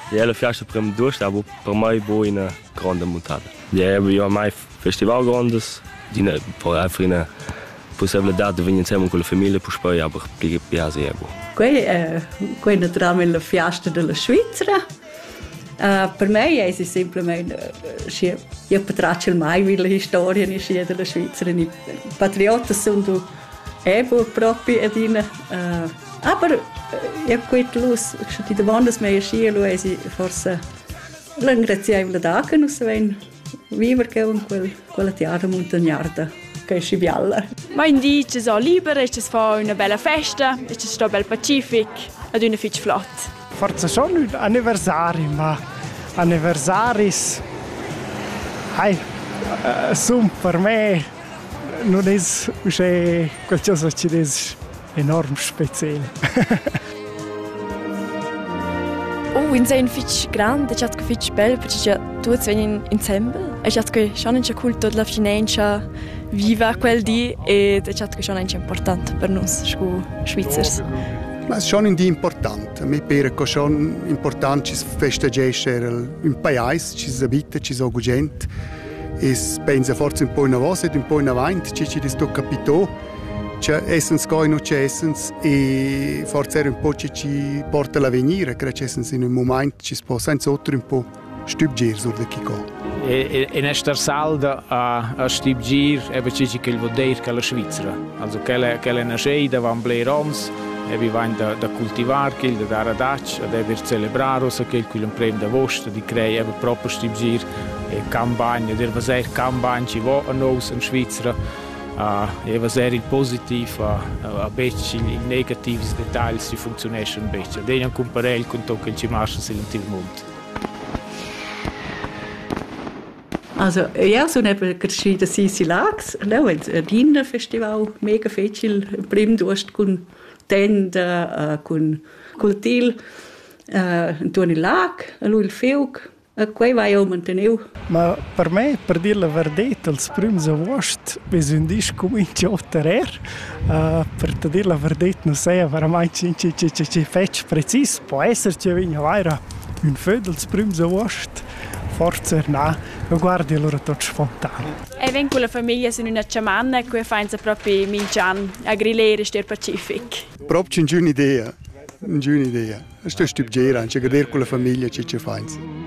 Ja, la fiasta per me due stava per me una grande montata. Ja, io ho mai festival grandes, die per einfach possibilità di venire insieme con la famiglia per poi aber piace ego. Qui è naturalmente la fiesta della Svizzera. Per me è semplicemente io patraccio mai la storia della Svizzera. I patrioti sono proprio adina. Aber io questo lus, di domande me scia lo è forse l'ingraziabile da che non si ven vivere con quella terra montagnarda che è scivialla. Ma in di ci sono libere, ci si fa una bella festa, ci sta bel Pacific ed una fitch flott. Forse sono un anniversari, ma anniversaris sono per me non è qualcosa che è enorm speciale. In sein fitch grande, c'è che fitch bel, perché tutti vengono insieme. E c'è che schon in cultura della finanza viva quel di e c'è che schon è importante per noi, svizzeri. Ma è schon importante. Mi pare che schon importante festeggiare un paese, ci si abita, ci si ha gente. E pensa forse un po' in avanti e un po' in avanti, ci sto capito. C'è essens coi non c'è essens e forse un po' ci porta l'avvenire, credo che essens in un momento ci si può senza altro un po' stupgir sur da chi co. E nesta salda a stupgir c'è che il voder che la Svizzera, also che nasceida van bleirons e vi van da cultivar che da dare dac ed ever celebrare so che il prem da vostra di crei proprio stupgir e campagna der vaser campagna ci va a nos in Svizzera. Eva sehr il positivo, a becci il negativo dettagli si funzionano un beccio. Dei un comparello con tutto che ci marcia nel mondo. Also, ja, so neben crescita si lags, no, il Dinner Festival mega facile, prim dost con tenda, con cultil, intorno il lag, lui il fiug. Quei vai o manteneu. Ma per me, per dire la verità, il primo agosto bisogna cominciare per dire la verità, non sei veramente fetch preciso. Può essere che venga un feudo il primo agosto, forse no, ma guardi allora tutto spontaneo. E vengo con la famiglia in una ciamanna e qui fanno proprio mincian a grillare ster Pacific. Proprio una buona idea. Sto stupgere, anche vedere con la famiglia ci fanno.